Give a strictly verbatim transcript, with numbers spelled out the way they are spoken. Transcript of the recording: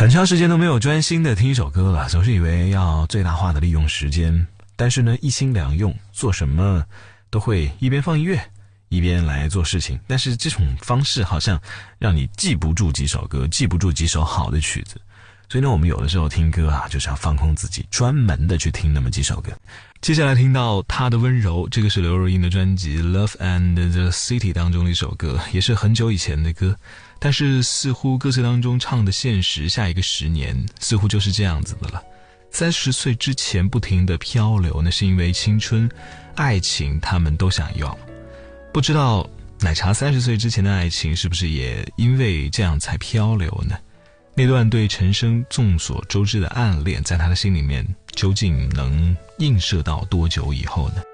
很长时间都没有专心的听一首歌了，总是以为要最大化的利用时间，但是呢一心两用，做什么都会一边放音乐一边来做事情，但是这种方式好像让你记不住几首歌，记不住几首好的曲子。所以呢我们有的时候听歌啊，就是要放空自己，专门的去听那么几首歌。接下来听到她的温柔，这个是刘若英的专辑 Love and the City 当中的一首歌，也是很久以前的歌，但是似乎歌词当中唱的现实，下一个十年似乎就是这样子的了。三十岁之前不停的漂流，那是因为青春爱情他们都想要。不知道奶茶三十岁之前的爱情是不是也因为这样才漂流呢？那段对陈升众所周知的暗恋，在他的心里面究竟能映射到多久以后呢？